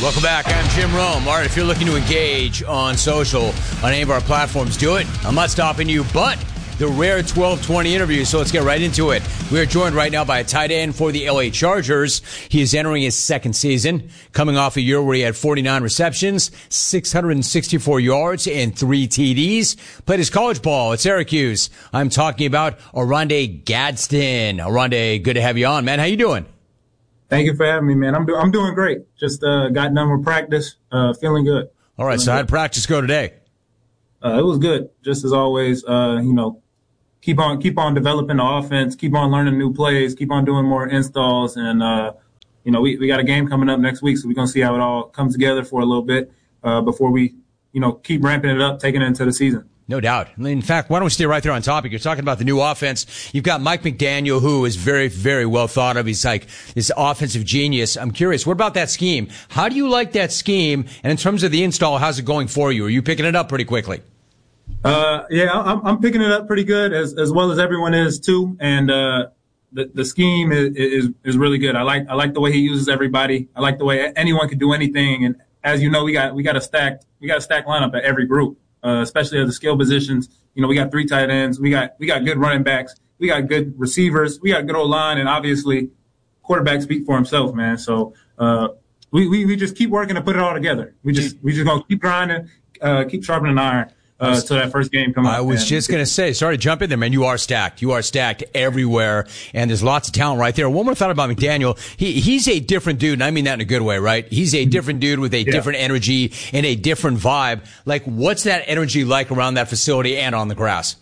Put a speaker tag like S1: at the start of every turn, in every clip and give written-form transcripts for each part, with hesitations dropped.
S1: Welcome back. I'm Jim Rome. All right, if you're looking to engage on social, on any of our platforms, do it. I'm not stopping you, but the rare 12:20 interview, so let's get right into it. We are joined right now by a tight end for the LA Chargers. He is entering his second season, coming off a year where he had 49 receptions, 664 yards, and 3 TDs. Played his college ball at Syracuse. I'm talking about Oronde Gadsden. Oronde, good to have you on, man. How you doing?
S2: Thank you for having me, man. I'm doing great. Just got done with practice, feeling good.
S1: All right, so how'd practice go today?
S2: It was good, just as always. Keep on developing the offense, keep on learning new plays, keep on doing more installs, and we got a game coming up next week, so we're gonna see how it all comes together for a little bit before we keep ramping it up, taking it into the season.
S1: No doubt. In fact, why don't we stay right there on topic? You're talking about the new offense. You've got Mike McDaniel, who is very, very well thought of. He's like this offensive genius. I'm curious, what about that scheme? How do you like that scheme? And in terms of the install, how's it going for you? Are you picking it up pretty quickly?
S2: Yeah, I'm picking it up pretty good, as well as everyone is too. And the scheme is really good. I like the way he uses everybody. I like the way anyone can do anything. And as you know, we got a stacked lineup at every group. Especially at the skill positions. We got 3 tight ends. We got good running backs. We got good receivers. We got good O-line, and obviously quarterback speak for himself, man. So we just keep working to put it all together. We just gonna keep grinding, keep sharpening iron. So that first game come out.
S1: I was just going to say, sorry to jump in there, man. You are stacked. You are stacked everywhere, and there's lots of talent right there. One more thought about McDaniel. He's a different dude, and I mean that in a good way, right? He's a different dude with a different energy and a different vibe. Like, what's that energy like around that facility and on the grass?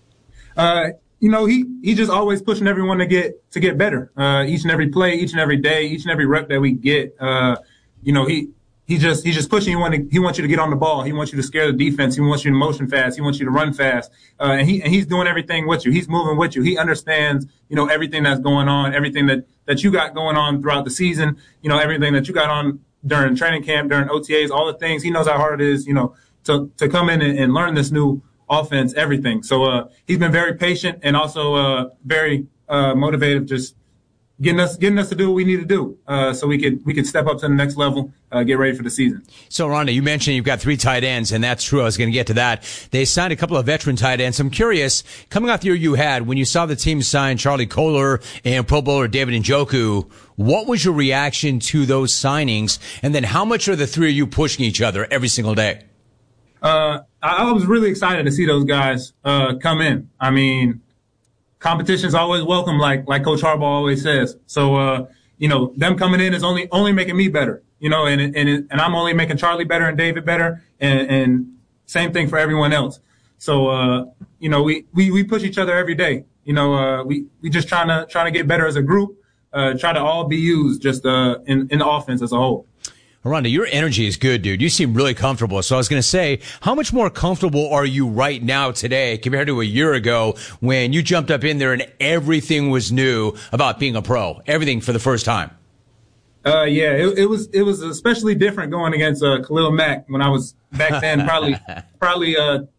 S2: He just always pushing everyone to get better. Each and every play, each and every day, each and every rep that we get. He's just pushing you. He wants you to get on the ball. He wants you to scare the defense. He wants you to motion fast. He wants you to run fast. And he's doing everything with you. He's moving with you. He understands, everything that's going on, everything that you got going on throughout the season, everything that you got on during training camp, during OTAs, all the things. He knows how hard it is, to come in and learn this new offense, everything. So, he's been very patient and also, very, motivated, just getting us to do what we need to do, so we could step up to the next level, get ready for the season.
S1: So, Rhonda, you mentioned you've got 3 tight ends, and that's true. I was going to get to that. They signed a couple of veteran tight ends. I'm curious, coming off the year you had, when you saw the team sign Charlie Kolar and Pro Bowler David Njoku, what was your reaction to those signings? And then how much are the 3 of you pushing each other every single day?
S2: I was really excited to see those guys come in. I mean, competition is always welcome, like Coach Harbaugh always says. So, them coming in is only making me better, and I'm only making Charlie better and David better, and same thing for everyone else. So, we push each other every day. We just trying to get better as a group, try to all be used just in the offense as a whole.
S1: Rhonda, your energy is good, dude. You seem really comfortable. So I was going to say, how much more comfortable are you right now today compared to a year ago when you jumped up in there and everything was new about being a pro, everything for the first time?
S2: It was especially different going against Khalil Mack when I was back then, probably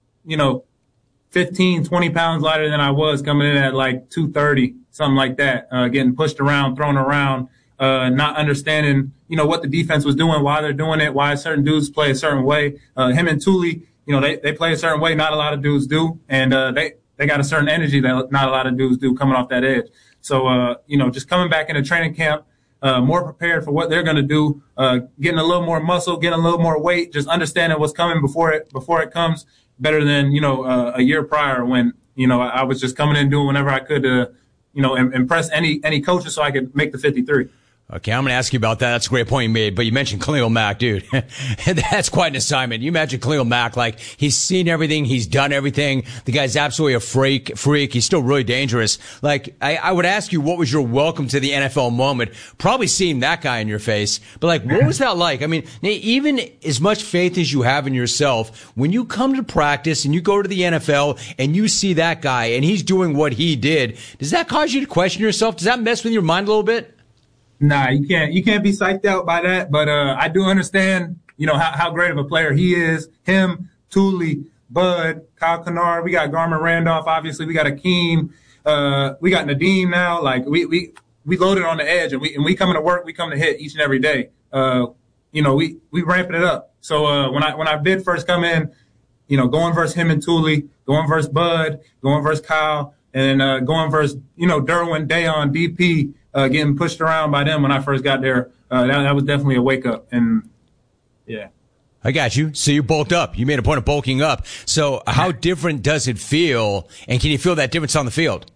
S2: 15, 20 pounds lighter than I was, coming in at like 230, something like that, getting pushed around, thrown around. Not understanding, what the defense was doing, why they're doing it, why certain dudes play a certain way. Him and Thule, they play a certain way, not a lot of dudes do. And, they got a certain energy that not a lot of dudes do coming off that edge. So, just coming back into training camp, more prepared for what they're going to do, getting a little more muscle, getting a little more weight, just understanding what's coming before it comes, better than, a year prior when, I was just coming in doing whatever I could to, impress any coaches so I could make the 53.
S1: Okay, I'm going to ask you about that. That's a great point you made, but you mentioned Khalil Mack, dude. That's quite an assignment. You imagine Khalil Mack, like, he's seen everything, he's done everything. The guy's absolutely a freak. He's still really dangerous. Like, I would ask you, what was your welcome to the NFL moment? Probably seeing that guy in your face, but like, what was that like? I mean, even as much faith as you have in yourself, when you come to practice and you go to the NFL and you see that guy and he's doing what he did, does that cause you to question yourself? Does that mess with your mind a little bit?
S2: Nah, you can't be psyched out by that. But I do understand, how great of a player he is. Him, Thule, Bud, Kyle Kennard. We got Garmin Randolph. Obviously, we got Akeem. We got Nadeem now. Like we loaded on the edge, and we coming to work. We come to hit each and every day. we ramping it up. So when I did first come in, going versus him and Thule, going versus Bud, going versus Kyle, and then going versus Derwin, Dayon, DP, getting pushed around by them when I first got there. That was definitely a wake up, and yeah.
S1: I got you. So you bulked up. You made a point of bulking up. So how different does it feel, and can you feel that difference on the field?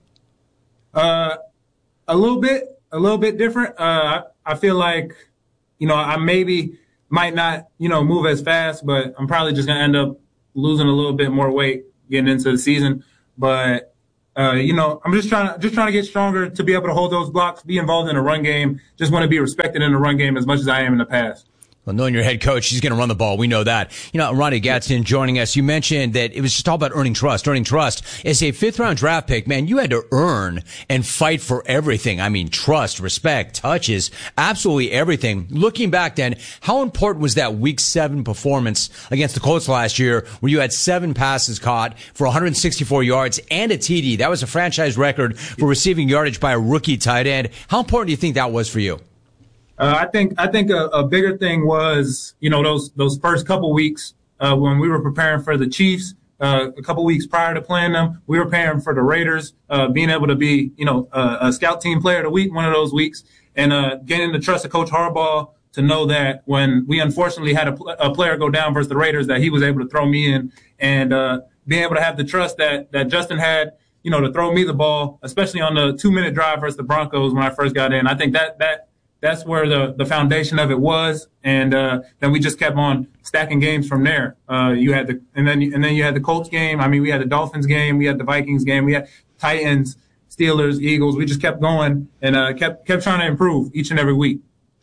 S2: A little bit different. I feel like, I maybe might not, move as fast, but I'm probably just going to end up losing a little bit more weight getting into the season. But, I'm just trying to get stronger to be able to hold those blocks, be involved in a run game. Just want to be respected in the run game as much as I am in the past.
S1: Well, knowing your head coach, he's going to run the ball. We know that. Ronnie Gadsden joining us. You mentioned that it was just all about earning trust. Earning trust. As a fifth-round draft pick, man, you had to earn and fight for everything. I mean, trust, respect, touches, absolutely everything. Looking back then, how important was that Week 7 performance against the Colts last year where you had 7 passes caught for 164 yards and a TD? That was a franchise record for receiving yardage by a rookie tight end. How important do you think that was for you?
S2: I think a bigger thing was, those first couple weeks when we were preparing for the Chiefs, a couple weeks prior to playing them, we were preparing for the Raiders, being able to be, a scout team player of the week, one of those weeks, and getting the trust of Coach Harbaugh to know that when we unfortunately had a player go down versus the Raiders, that he was able to throw me in, and being able to have the trust that Justin had, to throw me the ball, especially on the 2-minute drive versus the Broncos when I first got in. I think that's where the foundation of it was, and then we just kept on stacking games from there. You had and then you had the Colts game. I mean, we had the Dolphins game, we had the Vikings game, we had Titans, Steelers, Eagles. We just kept going and kept trying to improve each and every week.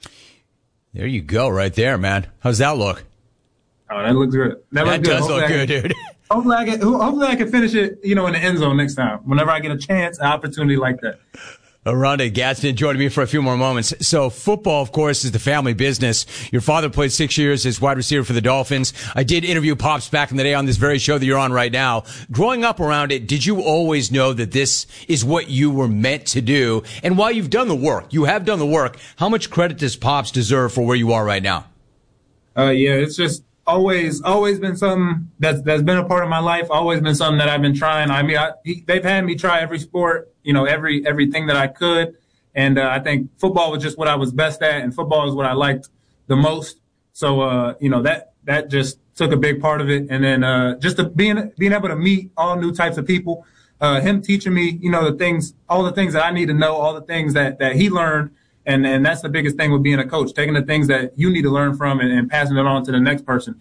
S1: There you go, right there, man. How's that look?
S2: Oh, that looks good.
S1: That does look good, dude.
S2: Hopefully I can finish it, in the end zone next time. Whenever I get a chance, an opportunity like that.
S1: Ronnie Gadsden joining me for a few more moments. So football, of course, is the family business. Your father played 6 years as wide receiver for the Dolphins. I did interview Pops back in the day on this very show that you're on right now. Growing up around it, did you always know that this is what you were meant to do? And while you've done the work, you have done the work, how much credit does Pops deserve for where you are right now?
S2: Yeah, it's just always been something that's been a part of my life, always been something that I've been trying. I mean, they've had me try every sport, everything that I could. And I think football was just what I was best at, and football is what I liked the most. So, that just took a big part of it. And then just being able to meet all new types of people, him teaching me, all the things that I need to know, all the things that he learned. And that's the biggest thing with being a coach, taking the things that you need to learn from and passing it on to the next person.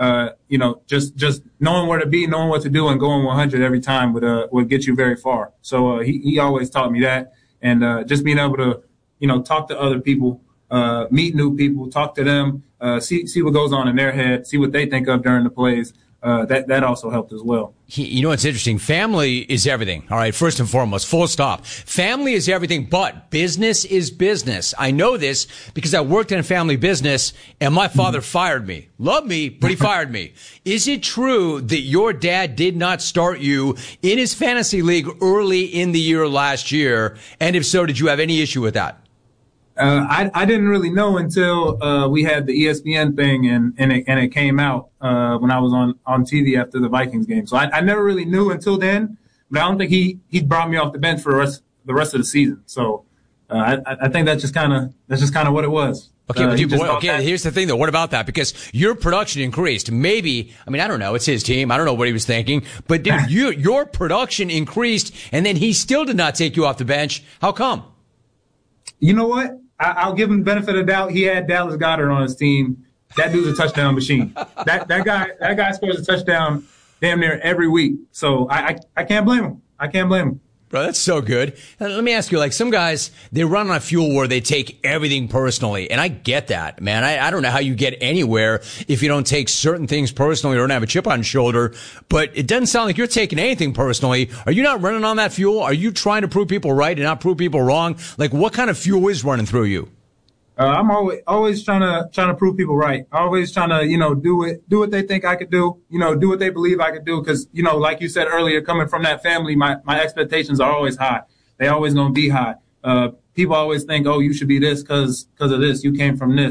S2: Just knowing where to be, knowing what to do, and going 100 every time would get you very far. So he always taught me that, and just being able to talk to other people, meet new people, talk to them, see what goes on in their head, see what they think of during the plays. That also helped as well.
S1: It's interesting. Family is everything. All right. First and foremost, full stop. Family is everything, but business is business. I know this because I worked in a family business and my father fired me. Loved me, but he fired me. Is it true that your dad did not start you in his fantasy league early in the year last year? And if so, did you have any issue with that?
S2: I didn't really know until we had the ESPN thing and it came out when I was on TV after the Vikings game. So I never really knew until then, but I don't think he brought me off the bench for the rest of the season. So I think that's just kind of what it was.
S1: Okay, here's the thing though. What about that? Because your production increased. Maybe, I don't know. It's his team. I don't know what he was thinking. But dude, your production increased, and then he still did not take you off the bench. How come?
S2: You know what? I'll give him the benefit of the doubt. He had Dallas Goedert on his team. That dude's a touchdown machine. That guy scores a touchdown damn near every week. So I can't blame him. I can't blame him.
S1: Bro, that's so good. Let me ask you, some guys, they run on a fuel where they take everything personally. And I get that, man. I don't know how you get anywhere if you don't take certain things personally or don't have a chip on your shoulder. But it doesn't sound like you're taking anything personally. Are you not running on that fuel? Are you trying to prove people right and not prove people wrong? What kind of fuel is running through you?
S2: I'm always trying to prove people right. Always trying to, do what they think I could do, do what they believe I could do. Cause, like you said earlier, coming from that family, my expectations are always high. They always going to be high. People always think, oh, you should be this cause of this. You came from this.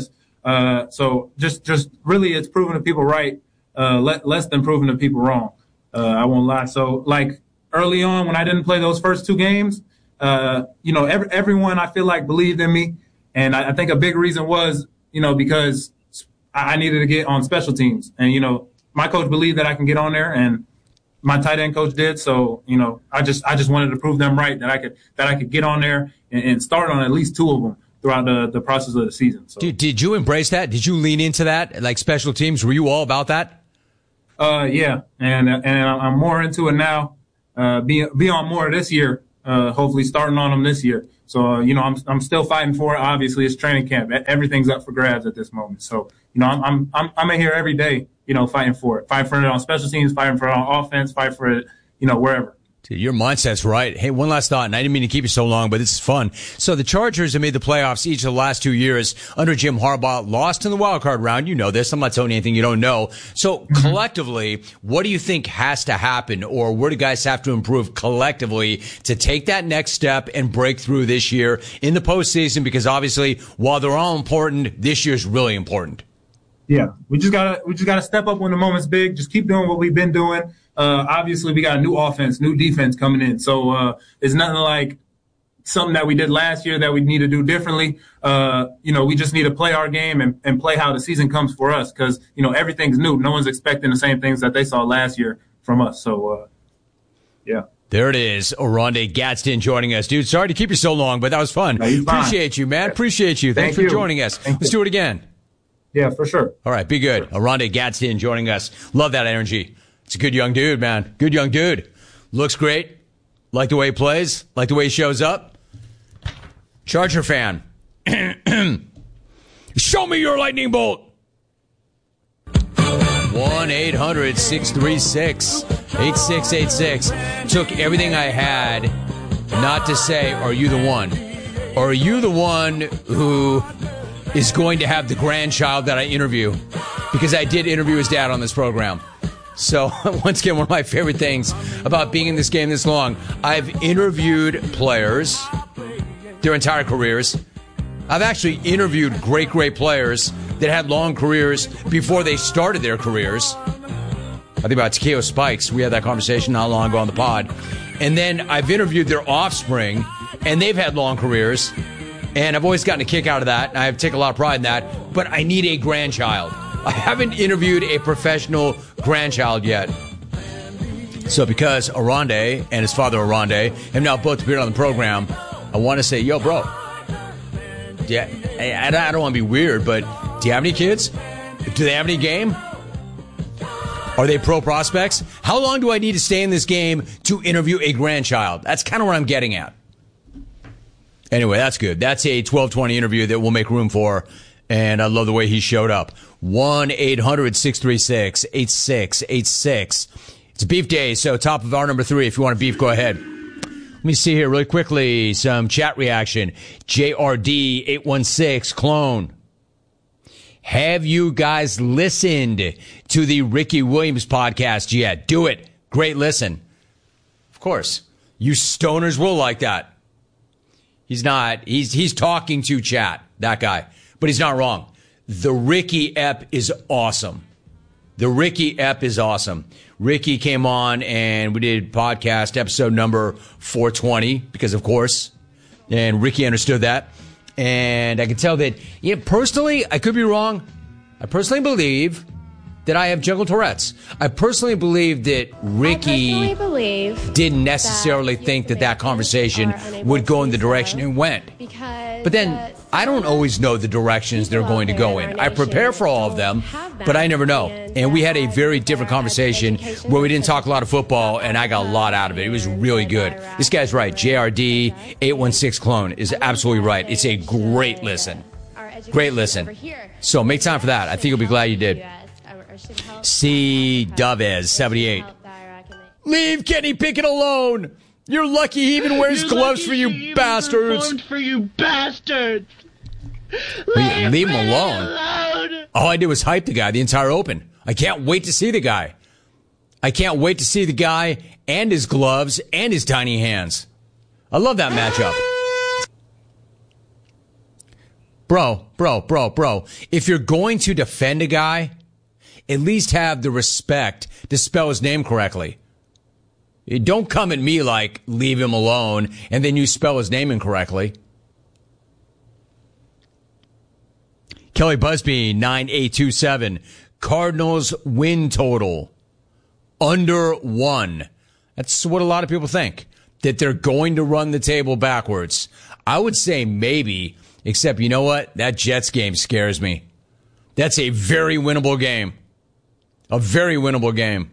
S2: So just really, it's proving the people right, less than proving the people wrong. I won't lie. So like early on when I didn't play those first 2 games, everyone I feel like believed in me. And I think a big reason was, because I needed to get on special teams. And, my coach believed that I can get on there, and my tight end coach did. So, I just wanted to prove them right that I could get on there and start on at least 2 of them throughout the process of the season. So,
S1: did you embrace that? Did you lean into that? Like special teams? Were you all about that?
S2: Yeah. And I'm more into it now. Be on more this year. Hopefully starting on them this year. So, I'm still fighting for it. Obviously, it's training camp. Everything's up for grabs at this moment. So, I'm in here every day, fighting for it. Fighting for it on special teams, fighting for it on offense, fighting for it, wherever.
S1: Dude, your mindset's right. Hey, one last thought, and I didn't mean to keep you so long, but this is fun. So the Chargers have made the playoffs each of the last 2 years under Jim Harbaugh, lost in the wild card round. You know this. I'm not telling you anything you don't know. So collectively, what do you think has to happen, or where do guys have to improve collectively to take that next step and break through this year in the postseason? Because obviously, while they're all important, this year's really important.
S2: Yeah, we just gotta step up when the moment's big. Just keep doing what we've been doing. Obviously, we got a new offense, new defense coming in. So it's nothing like something that we did last year that we need to do differently. We just need to play our game and play how the season comes for us because, everything's new. No one's expecting the same things that they saw last year from us. So, yeah.
S1: There it is. Oronde Gadsden joining us. Dude, sorry to keep you so long, but that was fun.
S2: No,
S1: appreciate you, man. Appreciate you. Thanks for joining us. Let's do it again.
S2: Yeah, for sure.
S1: All right, be good. Oronde Gadsden joining us. Love that energy. It's a good young dude, man. Good young dude. Looks great. Like the way he plays. Like the way he shows up. Charger fan. Show me your lightning bolt. 1-800-636-8686. Took everything I had not to say, are you the one? Or are you the one who is going to have the grandchild that I interview? Because I did interview his dad on this program. So, once again, one of my favorite things about being in this game this long, I've interviewed players their entire careers. I've actually interviewed great players that had long careers before they started their careers. I think about Takeo Spikes. We had that conversation not long ago on the pod. And then I've interviewed their offspring, and they've had long careers. And I've always gotten a kick out of that, and I take a lot of pride in that. But I need a grandchild. I haven't interviewed a professional grandchild yet. So because Oronde and his father Oronde have now both appeared on the program, I want to say, yo, bro. Yeah, I don't want to be weird, but do you have any kids? Do they have any game? Are they pro prospects? How long do I need to stay in this game to interview a grandchild? That's kind of what I'm getting at. Anyway, that's good. That's a 12:20 interview that we'll make room for. And I love the way he showed up. 1-800-636-8686. It's beef day, so top of hour number 3. If you want to beef, go ahead. Let me see here really quickly. Some chat reaction. JRD816 clone. Have you guys listened to the Ricky Williams podcast yet? Do it. Great listen. Of course. You stoners will like that. He's not. He's talking to chat, that guy. But he's not wrong. The Ricky ep is awesome. The Ricky ep is awesome. Ricky came on and we did podcast episode number 420 because, of course, and Ricky understood that. And I can tell that, personally, I could be wrong. I personally believe that I have jungle Tourette's. I personally believe that Ricky didn't necessarily think that conversation would go in the direction it went. But then I don't always know the directions they're going to go in. I prepare for all of them, but I never know. And we had a very different conversation where we didn't talk a lot of football, and I got a lot out of it. It was really good. This guy's right. JRD816 clone is absolutely right. It's a great listen. Great listen. So make time for that. I think you'll be glad you did. C. Dovez, 78. Leave Kenny Pickett alone. You're lucky he even wears gloves for you bastards. Leave him alone. All I did was hype the guy the entire Open. I can't wait to see the guy. I can't wait to see the guy and his gloves and his tiny hands. I love that matchup. Bro. If you're going to defend a guy, at least have the respect to spell his name correctly. Don't come at me like, leave him alone, and then you spell his name incorrectly. Kelly Busby, 9827. Cardinals win total under 1. That's what a lot of people think, that they're going to run the table backwards. I would say maybe, except you know what? That Jets game scares me. That's a very winnable game. A very winnable game.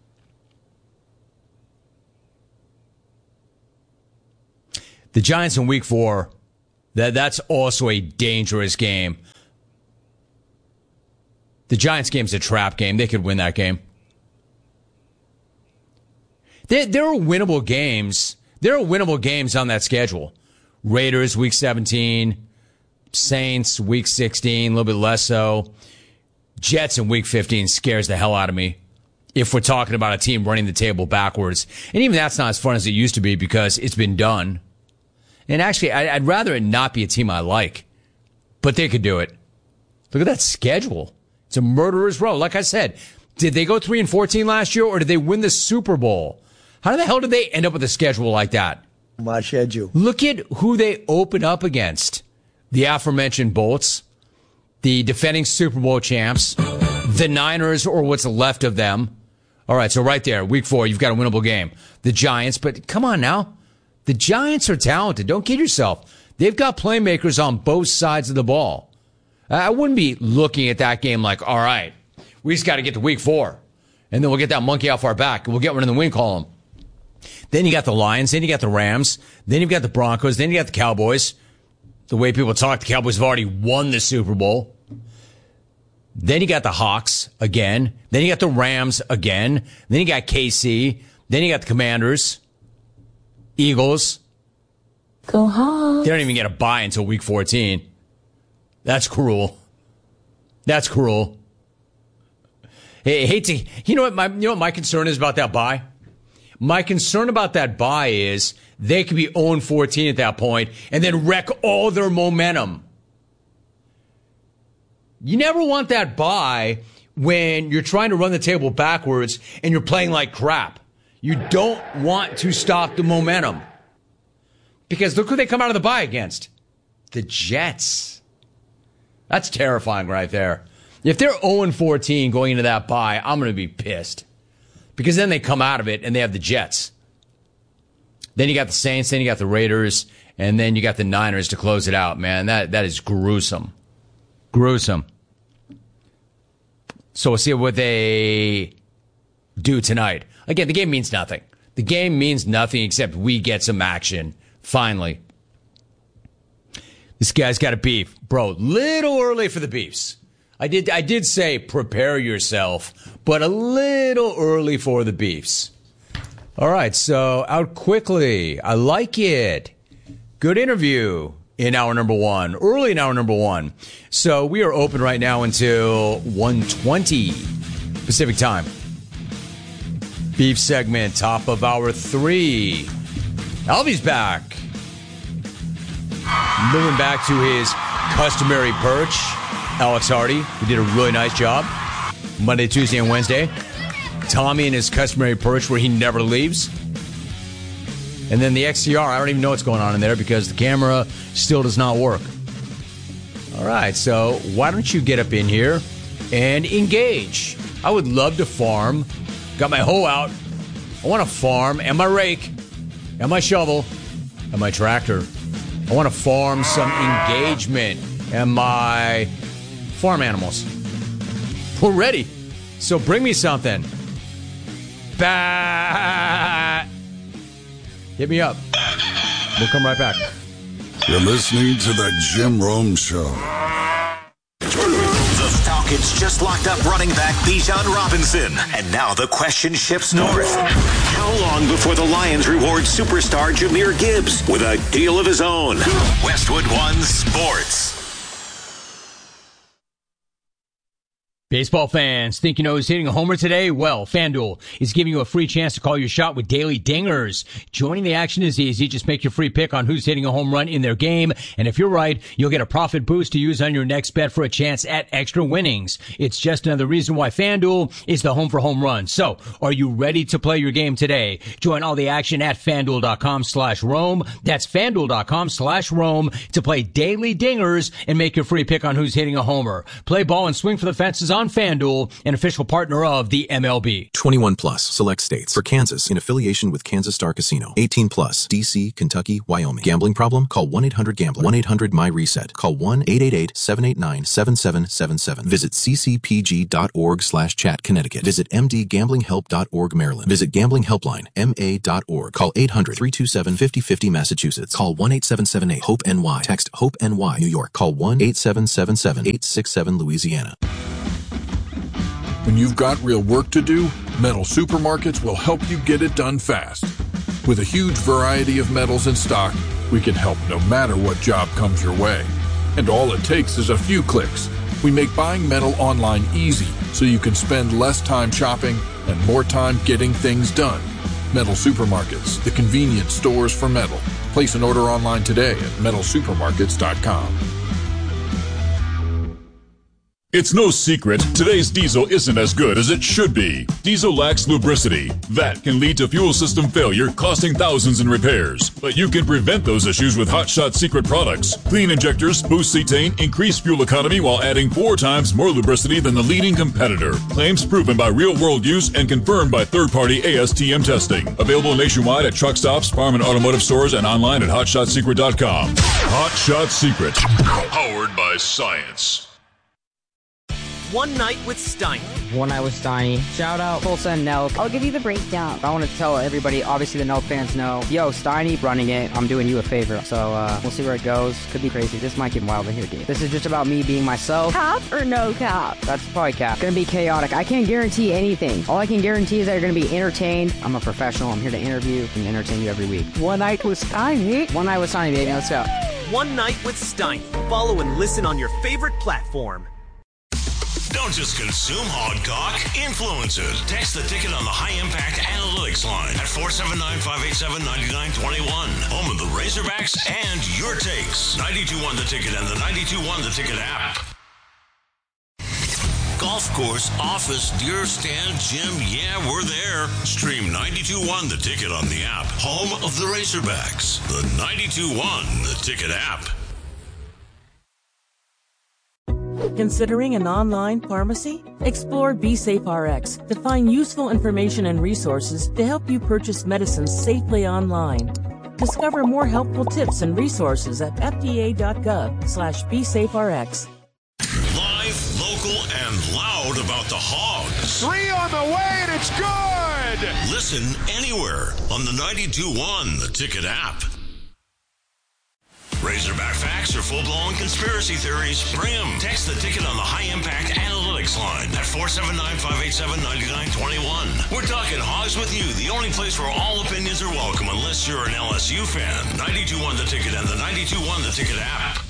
S1: The Giants in week 4, that's also a dangerous game. The Giants game's a trap game. They could win that game. There are winnable games. There are winnable games on that schedule. Raiders, week 17. Saints, week 16, a little bit less so. Jets in week 15 scares the hell out of me if we're talking about a team running the table backwards. And even that's not as fun as it used to be because it's been done. And actually, I'd rather it not be a team I like. But they could do it. Look at that schedule. It's a murderer's row. Like I said, did they go 3-14 last year or did they win the Super Bowl? How the hell did they end up with a schedule like that?
S3: My schedule.
S1: Look at who they open up against. The aforementioned Bolts, the defending Super Bowl champs, the Niners or what's left of them. All right, so right there, week 4, you've got a winnable game. The Giants, but come on now. The Giants are talented. Don't kid yourself. They've got playmakers on both sides of the ball. I wouldn't be looking at that game like, all right, we just got to get to week 4. And then we'll get that monkey off our back. We'll get one in the win column. Then you got the Lions. Then you got the Rams. Then you've got the Broncos. Then you got the Cowboys. The way people talk, the Cowboys have already won the Super Bowl. Then you got the Hawks again. Then you got the Rams again. Then you got KC. Then you got the Commanders. Eagles.
S4: Go Hawks.
S1: They don't even get a bye until week 14. That's cruel. That's cruel. Hey, hate to, you know what my concern is about that bye? My concern about that bye is they could be 0-14 at that point and then wreck all their momentum. You never want that bye when you're trying to run the table backwards and you're playing like crap. You don't want to stop the momentum. Because look who they come out of the bye against. The Jets. That's terrifying right there. If they're 0-14 going into that bye, I'm going to be pissed. Because then they come out of it and they have the Jets. Then you got the Saints, then you got the Raiders, and then you got the Niners to close it out, man. That is gruesome. Gruesome. So we'll see what they do tonight. Again, the game means nothing. The game means nothing except we get some action. Finally. This guy's got a beef. Bro, little early for the beefs. I did say prepare yourself, but a little early for the beefs. All right, so out quickly. I like it. Good interview in hour number 1, early in hour number 1. So we are open right now until 1:20 Pacific time. Beef segment, top of hour 3. Alvy's back. Moving back to his customary perch. Alex Hardy, who did a really nice job. Monday, Tuesday, and Wednesday. Tommy in his customary perch where he never leaves. And then the XCR, I don't even know what's going on in there because the camera still does not work. All right, so why don't you get up in here and engage? I would love to farm. Got my hoe out. I want to farm and my rake and my shovel and my tractor. I want to farm some engagement and my farm animals. We're ready. So bring me something. Bah! Hit me up. We'll come right back.
S5: You're listening to the Jim Rome Show.
S6: The Falcons just locked up running back Bijan Robinson. And now the question shifts north. How long before the Lions reward superstar Jahmyr Gibbs with a deal of his own? Westwood One Sports.
S1: Baseball fans, think you know who's hitting a homer today? Well, FanDuel is giving you a free chance to call your shot with daily dingers. Joining the action is easy. Just make your free pick on who's hitting a home run in their game. And if you're right, you'll get a profit boost to use on your next bet for a chance at extra winnings. It's just another reason why FanDuel is the home for home runs. So, are you ready to play your game today? Join all the action at FanDuel.com/Rome. That's FanDuel.com/Rome to play daily dingers and make your free pick on who's hitting a homer. Play ball and swing for the fences on FanDuel, an official partner of the MLB.
S3: 21 plus, select states. For Kansas, in affiliation with Kansas Star Casino. 18 plus, D.C., Kentucky, Wyoming. Gambling problem? Call 1-800-GAMBLER. 1-800-MY-RESET. Call 1-888-789-7777. Visit ccpg.org/chat, Connecticut. Visit mdgamblinghelp.org, Maryland. Visit Gambling Helpline, ma.org. Call 800-327-5050, Massachusetts. Call 1-8778-HOPE-NY. Text HOPE-NY, New York. Call 1-8777-867, Louisiana.
S5: When you've got real work to do, Metal Supermarkets will help you get it done fast. With a huge variety of metals in stock, we can help no matter what job comes your way. And all it takes is a few clicks. We make buying metal online easy so you can spend less time shopping and more time getting things done. Metal Supermarkets, the convenience stores for metal. Place an order online today at metalsupermarkets.com.
S7: It's no secret, today's diesel isn't as good as it should be. Diesel lacks lubricity. That can lead to fuel system failure, costing thousands in repairs. But you can prevent those issues with Hot Shot Secret products. Clean injectors, boost cetane, increase fuel economy while adding 4 times more lubricity than the leading competitor. Claims proven by real-world use and confirmed by third-party ASTM testing. Available nationwide at truck stops, farm and automotive stores, and online at hotshotsecret.com. Hot Shot Secret. Powered by science.
S8: One Night with Steiny.
S9: One Night with Steiny. Shout out Tulsa and Nelk.
S4: I'll give you the breakdown.
S9: I want to tell everybody, obviously the Nelk fans know, yo, Steiny running it, I'm doing you a favor. So we'll see where it goes. Could be crazy. This might get wild in here, dude. This is just about me being myself.
S4: Cap or no cap?
S9: That's probably cap. Gonna be chaotic. I can't guarantee anything. All I can guarantee is that you're gonna be entertained. I'm a professional. I'm here to interview and entertain you every week.
S4: One Night with Steiny.
S9: One Night with Steiny, baby. Let's go.
S8: One Night with Steiny. Follow and listen on your favorite platform.
S6: Don't just consume Hogcock, influence it. Text the ticket on the High Impact Analytics line at 479-587-9921. Home of the Razorbacks and your takes. 92.1 The Ticket and the 92.1 The Ticket app. Golf course, office, deer stand, gym, yeah, we're there. Stream 92.1 The Ticket on the app. Home of the Razorbacks. The 92.1 The Ticket app.
S10: Considering an online pharmacy? Explore BeSafeRx to find useful information and resources to help you purchase medicines safely online. Discover more helpful tips and resources at fda.gov/BeSafeRx.
S6: Live, local, and loud about the Hogs.
S11: 3 on the way, and it's good!
S6: Listen anywhere on the 92.1 The Ticket app. Razorback facts or full-blown conspiracy theories? Bring them. Text the ticket on the High Impact Analytics line at 479-587-9921. We're talking Hogs with you, the only place where all opinions are welcome unless you're an LSU fan. 92.1 The Ticket and the 92.1 The Ticket app.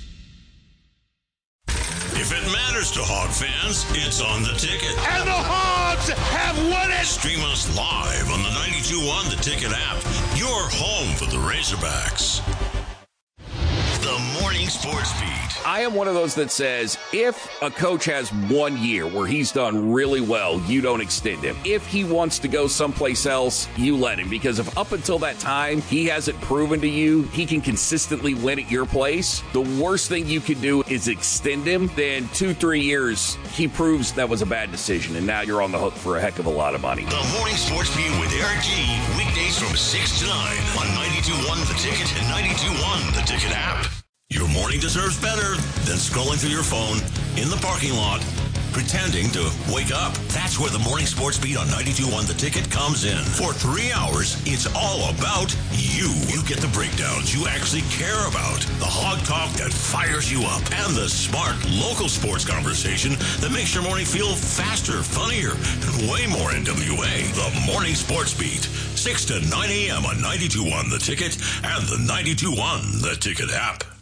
S6: If it matters to Hog fans, it's on The Ticket.
S11: And the Hogs have won it!
S6: Stream us live on the 92.1 The Ticket app. Your home for the Razorbacks. The Morning Sports Beat.
S12: I am one of those that says if a coach has 1 year where he's done really well, you don't extend him. If he wants to go someplace else, you let him. Because if up until that time he hasn't proven to you he can consistently win at your place, the worst thing you can do is extend him. Then 2-3 years, he proves that was a bad decision, and now you're on the hook for a heck of a lot of money.
S6: The Morning Sports Beat with Eric G. Weekdays from 6 to 9 on 92.1 The Ticket and 92.1 The Ticket app. Your morning deserves better than scrolling through your phone in the parking lot, pretending to wake up. That's where the Morning Sports Beat on 92.1 The Ticket comes in. For 3 hours, it's all about you. You get the breakdowns you actually care about, the hog talk that fires you up, and the smart local sports conversation that makes your morning feel faster, funnier, and way more NWA. The Morning Sports Beat, 6 to 9 a.m. on 92.1 The Ticket and the 92.1 The Ticket app.